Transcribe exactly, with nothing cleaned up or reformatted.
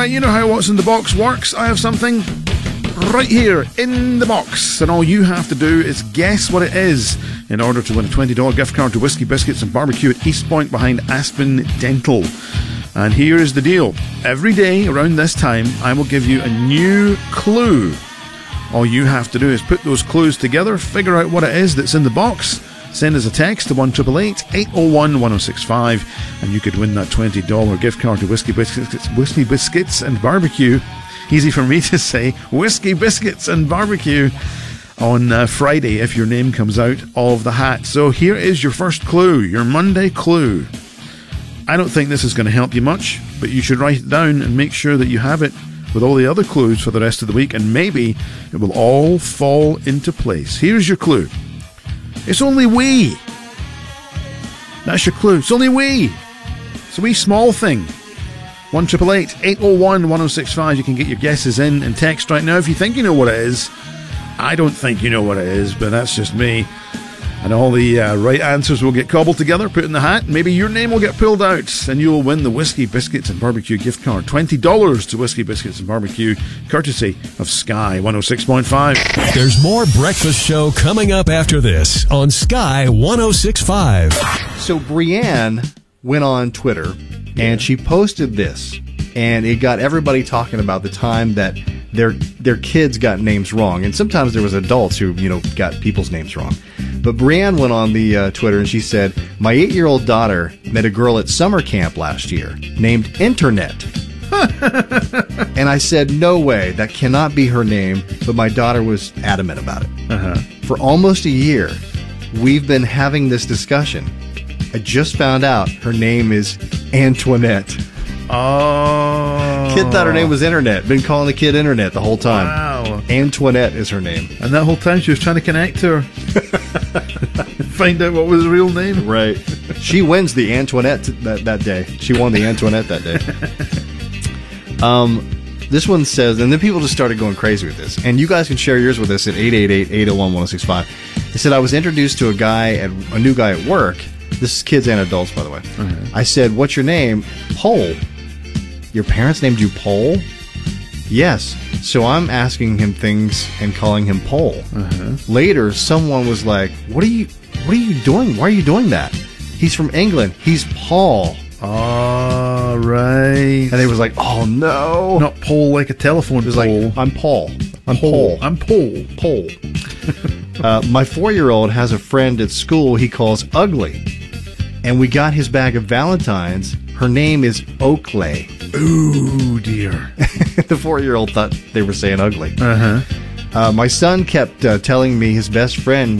right, you know how What's in the Box works. I have something right here in the box, and all you have to do is guess what it is in order to win a twenty dollars gift card to Whiskey Biscuits and Barbecue at East Point behind Aspen Dental. And here is the deal. Every day around this time, I will give you a new clue. All you have to do is put those clues together, figure out what it is that's in the box, send us a text to one eight eight eight, eight oh one, one oh six five, and you could win that twenty dollars gift card to Whiskey Biscuits, Whiskey Biscuits and Barbecue. Easy for me to say, Whiskey Biscuits and Barbecue on uh, Friday if your name comes out of the hat. So here is your first clue, your Monday clue. I don't think this is going to help you much, but you should write it down and make sure that you have it with all the other clues for the rest of the week, and maybe it will all fall into place. Here's your clue. It's only wee. That's your clue. It's only wee. It's a wee small thing. one eight eight eight, eight oh one, one oh six five. You can get your guesses in and text right now if you think you know what it is. I don't think you know what it is, but that's just me. And all the uh, right answers will get cobbled together, put in the hat. Maybe your name will get pulled out, and you will win the Whiskey Biscuits and Barbecue gift card. twenty dollars to Whiskey Biscuits and Barbecue, courtesy of Sky one oh six point five. There's more breakfast show coming up after this on Sky one oh six point five. So Brienne went on Twitter, and she posted this, and it got everybody talking about the time that their their kids got names wrong. And sometimes there was adults who, you know, got people's names wrong. But Brienne went on the uh, Twitter and she said, my eight-year-old daughter met a girl at summer camp last year named Internet. And I said, no way, that cannot be her name. But my daughter was adamant about it. Uh-huh. For almost a year, we've been having this discussion. I just found out her name is Antoinette. Oh. Kid thought her name was Internet. Been calling the kid Internet the whole time. Wow. Antoinette is her name. And that whole time she was trying to connect to her. Find out what was her real name. Right. She wins the Antoinette that, that day. She won the Antoinette that day. Um, this one says, and then people just started going crazy with this. And you guys can share yours with us at eight eight eight, eight oh one, one oh six five. It said, I was introduced to a guy, at a new guy at work. This is kids and adults, by the way. Mm-hmm. I said, what's your name? Pole. Your parents named you Pole? Yes. So I'm asking him things and calling him Pole. Uh-huh. Later, someone was like, "What are you? What are you doing? Why are you doing that? He's from England. He's Paul." All right. And they was like, "Oh no, not Pole like a telephone." It was pole. like, "I'm Paul. I'm Paul. I'm Paul. Paul." uh, my four-year-old has a friend at school he calls Ugly, and we got his bag of Valentines. Her name is Oakley. Ooh, dear. The four-year-old thought they were saying ugly. Uh-huh. Uh, my son kept uh, telling me his best friend